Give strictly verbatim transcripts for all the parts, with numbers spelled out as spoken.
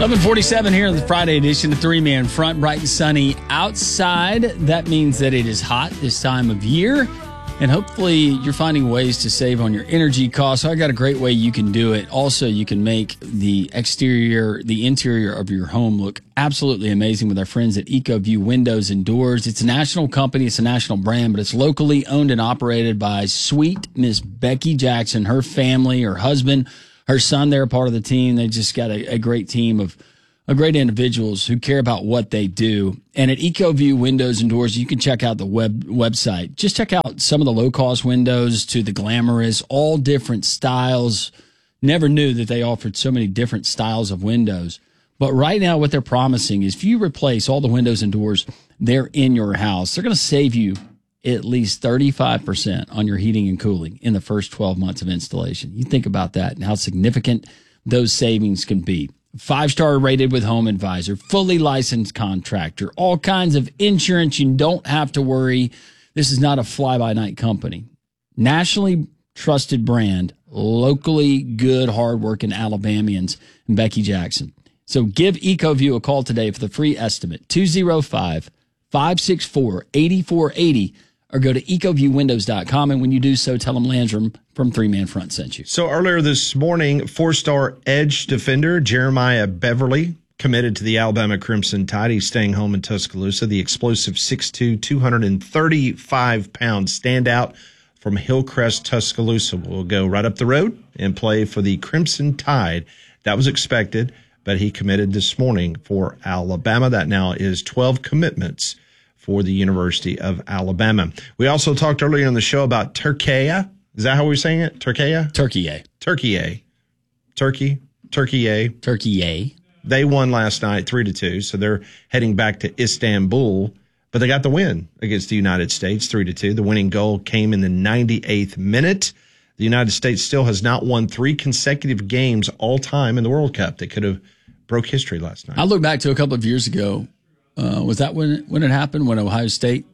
eleven forty-seven here in the Friday edition of Three Man Front. Bright and sunny outside. That means that it is hot this time of year. And hopefully you're finding ways to save on your energy costs. So I got a great way you can do it. Also, you can make the exterior, the interior of your home look absolutely amazing with our friends at EcoView Windows and Doors. It's a national company. It's a national brand, but it's locally owned and operated by sweet Miss Becky Jackson, her family, her husband, her son. They're a part of the team. They just got a, a great team of of great individuals who care about what they do. And at EcoView Windows and Doors, you can check out the web website. Just check out some of the low-cost windows to the glamorous, all different styles. Never knew that they offered so many different styles of windows. But right now, what they're promising is if you replace all the windows and doors there in your house, they're going to save you at least thirty-five percent on your heating and cooling in the first twelve months of installation. You think about that and how significant those savings can be. Five-star rated with Home Advisor, fully licensed contractor, all kinds of insurance. You don't have to worry. This is not a fly-by-night company. Nationally trusted brand, locally good, hard-working Alabamians, and Becky Jackson. So give EcoView a call today for the free estimate, two oh five, five six four, eight four eight oh, or go to ecoview windows dot com. And when you do so, tell them Landrum from Three Man Front sent you. So earlier this morning, four-star edge defender Jeremiah Beverly committed to the Alabama Crimson Tide. He's staying home in Tuscaloosa. The explosive six two, two hundred thirty-five pound standout from Hillcrest, Tuscaloosa will go right up the road and play for the Crimson Tide. That was expected, but he committed this morning for Alabama. That now is twelve commitments for the University of Alabama. We also talked earlier in the show about Turkey. Is that how we're saying it? Turkey? Turkey. Turkey. Turkey. Turkey. Turkey. They won last night three to two, so they're heading back to Istanbul, but they got the win against the United States three to two. The winning goal came in the ninety-eighth minute. The United States still has not won three consecutive games all time in the World Cup. They could have broke history last night. I look back to a couple of years ago. Uh, was that when when it happened? When Ohio State,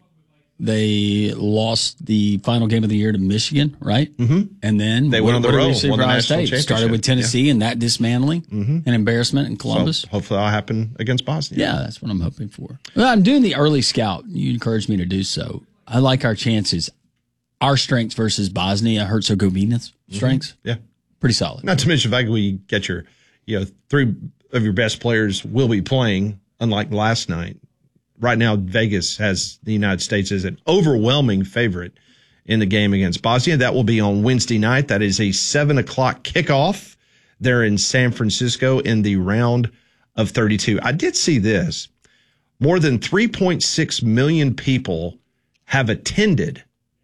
they lost the final game of the year to Michigan, right? Mm-hmm. And then they what, went on the road. Won the Ohio State started with Tennessee yeah. and that dismantling mm-hmm. and embarrassment in Columbus. So hopefully that'll happen against Bosnia. Yeah, that's what I'm hoping for. Well, I'm doing the early scout. You encouraged me to do so. I like our chances. Our strengths versus Bosnia, Herzegovina's strengths. Mm-hmm. Yeah, pretty solid. Not to mention the fact we get your, you know, three of your best players will be playing. Unlike last night, right now Vegas has the United States as an overwhelming favorite in the game against Bosnia. That will be on Wednesday night. That is a seven o'clock kickoff there in San Francisco in the round of thirty-two. I did see this. More than three point six million people have attended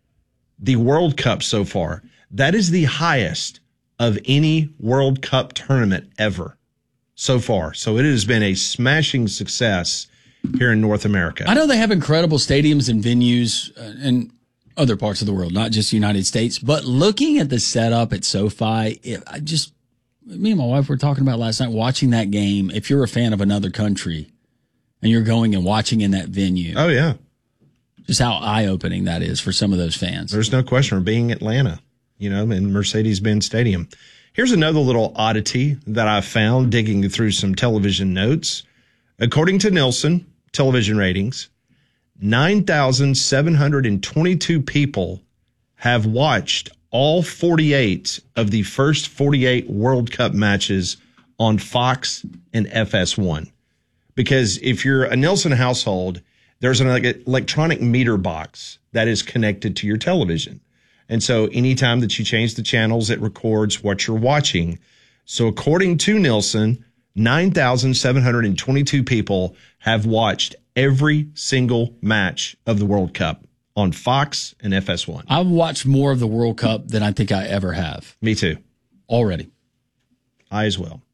the World Cup so far. That is the highest of any World Cup tournament ever. So far. So it has been a smashing success here in North America. I know they have incredible stadiums and venues uh, in other parts of the world, not just the United States, but looking at the setup at SoFi, it, I just, me and my wife were talking about last night, watching that game. If you're a fan of another country and you're going and watching in that venue. Oh, yeah. Just how eye-opening that is for some of those fans. There's no question of being Atlanta, you know, in Mercedes-Benz Stadium. Here's another little oddity that I found digging through some television notes. According to Nielsen television ratings, nine thousand seven hundred twenty-two people have watched all forty-eight of the first forty-eight World Cup matches on Fox and F S one. Because if you're a Nielsen household, there's an electronic meter box that is connected to your television. And so anytime that you change the channels, it records what you're watching. So according to Nielsen, nine thousand seven hundred twenty-two people have watched every single match of the World Cup on Fox and F S one. I've watched more of the World Cup than I think I ever have. Me too. Already. I as well.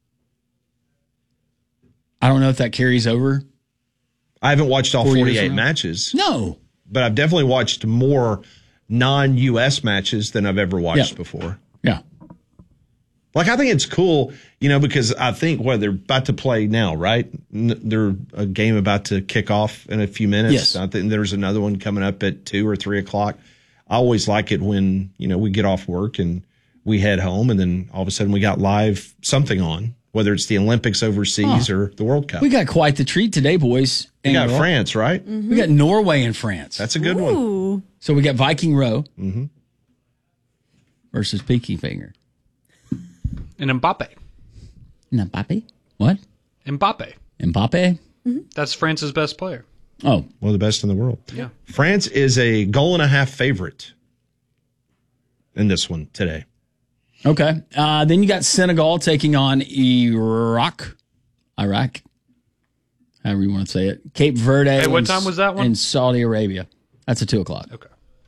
I don't know if that carries over. I haven't watched all forty-eight matches. No. But I've definitely watched more non-U S matches than I've ever watched yeah. before. Yeah. Like, I think it's cool, you know, because I think, well, they're about to play now, right? They're a game about to kick off in a few minutes. Yes. I think there's another one coming up at two or three o'clock. I always like it when, you know, we get off work and we head home and then all of a sudden we got live something on whether it's the Olympics overseas huh. or the World Cup. We got quite the treat today, boys. We got France, right? Mm-hmm. We got Norway and France. That's a good Ooh. one. So we got Viking Row mm-hmm. versus Pinky Finger. And Mbappe. Mbappe? What? Mbappe. Mbappe? Mm-hmm. That's France's best player. Oh. One of the best in the world. Yeah. France is a goal and a half favorite in this one today. Okay. Uh, then you got Senegal taking on Iraq. Iraq. However you want to say it. Cape Verde. Hey, what and, time was that one? In Saudi Arabia. That's at two o'clock. Okay.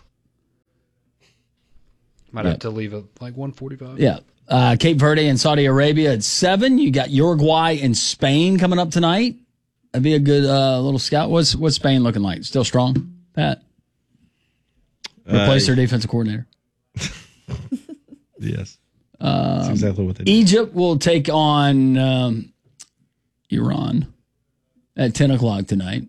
Might yep. have to leave at like one forty-five. Yeah. Uh, Cape Verde and Saudi Arabia at seven. You got Uruguay and Spain coming up tonight. That'd be a good uh, little scout. What's what's Spain looking like? Still strong, Pat? Replace uh, their defensive coordinator. Yes. Um, That's exactly what they do. Egypt will take on um, Iran at ten o'clock tonight.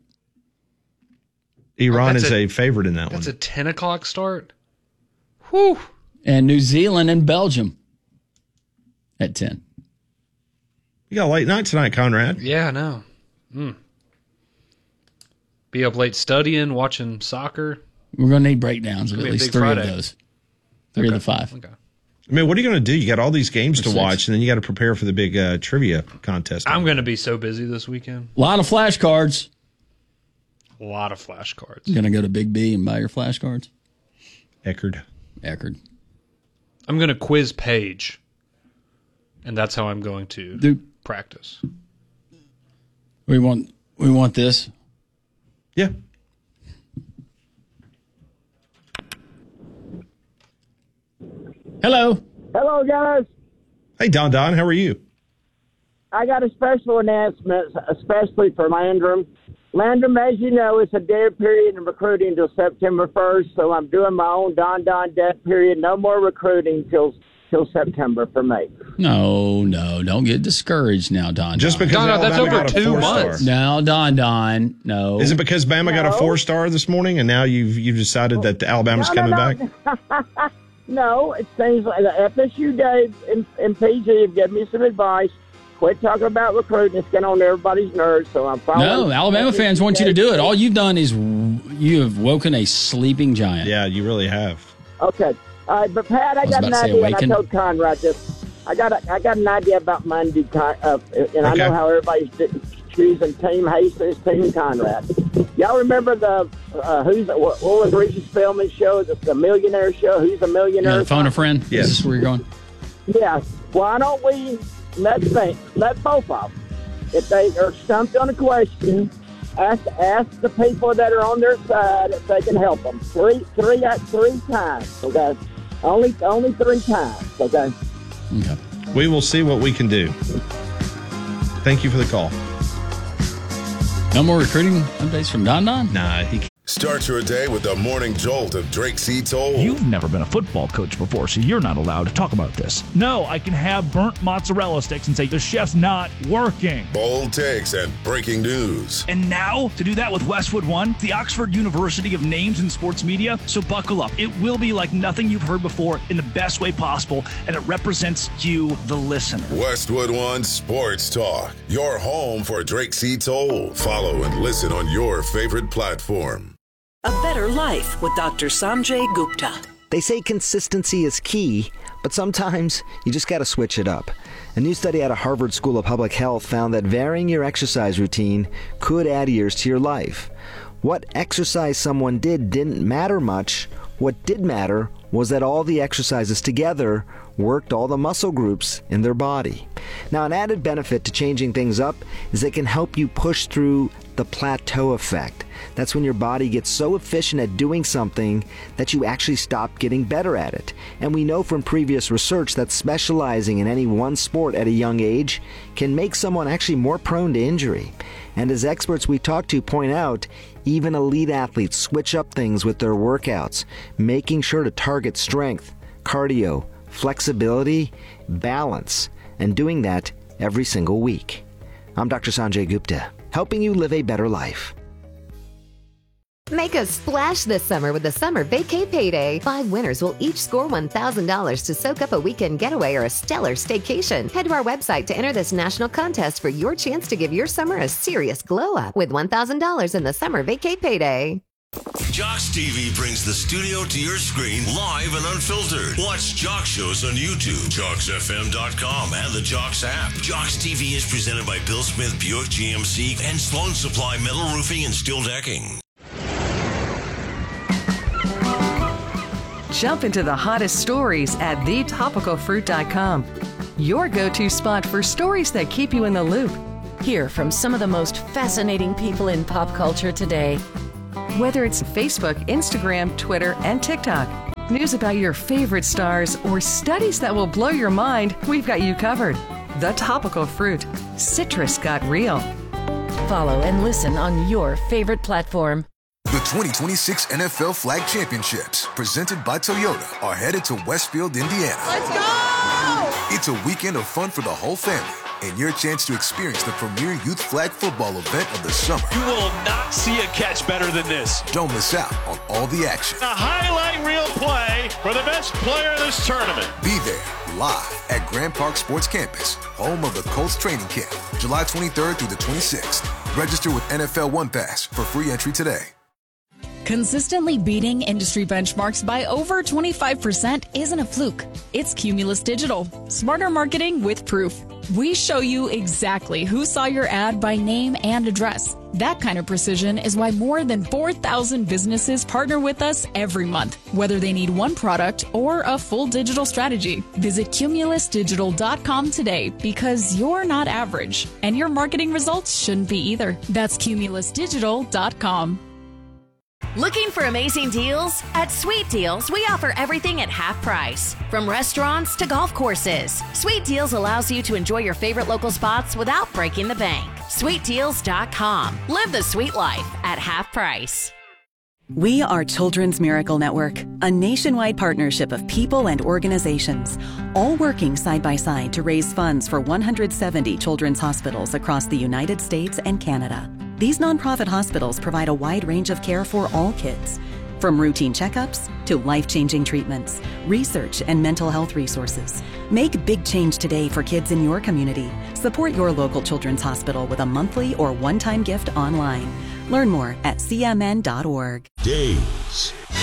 Iran oh, is a, a favorite in that that's one. That's a ten o'clock start? Whew. And New Zealand and Belgium at ten. You got a late night tonight, Conrad. Yeah, I know. Mm. Be up late studying, watching soccer. We're going to need breakdowns of at least three Friday. of those. Three okay. of the five. Okay. I mean, what are you going to do? You got all these games or to six. watch, and then you got to prepare for the big uh, trivia contest. I'm going to be so busy this weekend. A lot of flashcards. A lot of flashcards. You're going to go to Big B and buy your flashcards? Eckerd. Eckerd. I'm going to quiz Paige, and that's how I'm going to Dude. practice. We want we want this. Yeah. Hello. Hello, guys. Hey, Don Don, how are you? I got a special announcement, especially for Landrum. Landrum, as you know, it's a dead period in recruiting until September first, so I'm doing my own Don Don dead period. No more recruiting till till September for me. No, no, don't get discouraged now, Don. Just Don. because no, no, that's Alabama over got a two four-star. months. No, Don Don, no. Is it because Bama got a No. four star this morning, and now you've you've decided that the Alabama's No, no, coming no. back? No, it seems like the F S U Dave and, and P G have given me some advice. Quit talking about recruiting. It's getting on everybody's nerves, so I'm following. No, Alabama fans want you to do it. All you've done is you have woken a sleeping giant. Yeah, you really have. Okay. All right, but Pat, I, I was got about an to say idea, awaken. and I told Conrad this. I got a, I got an idea about Monday, Con- uh, and I Okay. know how everybody's di- choosing Team Hastings, Team Conrad. Y'all remember the uh, who's what, what was Regis Spellman's show? The, the Millionaire Show. Who's a millionaire? Yeah, phone a friend. Yes. Is this where you're going? Yeah. Why don't we let think, let both of them, if they are stumped on a question, ask ask the people that are on their side if they can help them. Three, three, uh, three times. Okay. Only, only three times. Okay. Okay. We will see what we can do. Thank you for the call. No more recruiting updates from Don Don? Nah, he can't. Start your day with the morning jolt of Drake C. Toll. You've never been a football coach before, so you're not allowed to talk about this. No, I can have burnt mozzarella sticks and say the chef's not working. Bold takes and breaking news. And now, to do that with Westwood One, the Oxford University of Names in Sports Media. So buckle up. It will be like nothing you've heard before in the best way possible, and it represents you, the listener. Westwood One Sports Talk. Your home for Drake C. Toll. Follow and listen on your favorite platform. A Better Life with Doctor Sanjay Gupta. They say consistency is key, but sometimes you just got to switch it up. A new study out of Harvard School of Public Health found that varying your exercise routine could add years to your life. What exercise someone did didn't matter much. What did matter was that all the exercises together worked all the muscle groups in their body. Now, an added benefit to changing things up is it can help you push through the plateau effect. That's when your body gets so efficient at doing something that you actually stop getting better at it. And we know from previous research that specializing in any one sport at a young age can make someone actually more prone to injury. And as experts we talk to point out, even elite athletes switch up things with their workouts, making sure to target strength, cardio, flexibility, balance, and doing that every single week. I'm Doctor Sanjay Gupta, helping you live a better life. Make a splash this summer with the Summer Vacay Payday. Five winners will each score one thousand dollars to soak up a weekend getaway or a stellar staycation. Head to our website to enter this national contest for your chance to give your summer a serious glow up with one thousand dollars in the Summer Vacay Payday. Jocks T V brings the studio to your screen live and unfiltered. Watch Jocks shows on YouTube, jocks f m dot com, and the Jocks app. Jocks T V is presented by Bill Smith Buick G M C and Sloan Supply Metal Roofing and Steel Decking. Jump into the hottest stories at the topical fruit dot com. Your go-to spot for stories that keep you in the loop. Hear from some of the most fascinating people in pop culture today. Whether it's Facebook, Instagram, Twitter, and TikTok, news about your favorite stars, or studies that will blow your mind, we've got you covered. The Topical Fruit. Citrus got real. Follow and listen on your favorite platform. The twenty twenty-six N F L Flag Championships, presented by Toyota, are headed to Westfield, Indiana. Let's go! It's a weekend of fun for the whole family, and your chance to experience the premier youth flag football event of the summer. You will not see a catch better than this. Don't miss out on all the action. A highlight reel play for the best player of this tournament. Be there live at Grand Park Sports Campus, home of the Colts training camp, July twenty-third through the twenty-sixth. Register with N F L One Pass for free entry today. Consistently beating industry benchmarks by over twenty-five percent isn't a fluke. It's Cumulus Digital. Smarter marketing with proof. We show you exactly who saw your ad by name and address. That kind of precision is why more than four thousand businesses partner with us every month, whether they need one product or a full digital strategy. Visit cumulus digital dot com today because you're not average, and your marketing results shouldn't be either. That's cumulus digital dot com. Looking for amazing deals? At Sweet Deals, we offer everything at half price. From restaurants to golf courses, Sweet Deals allows you to enjoy your favorite local spots without breaking the bank. sweet deals dot com. Live the sweet life at half price. We are Children's Miracle Network, a nationwide partnership of people and organizations, all working side by side to raise funds for one hundred seventy children's hospitals across the United States and Canada. These nonprofit hospitals provide a wide range of care for all kids, from routine checkups to life-changing treatments, research, and mental health resources. Make big change today for kids in your community. Support your local children's hospital with a monthly or one-time gift online. Learn more at c m n dot org. Days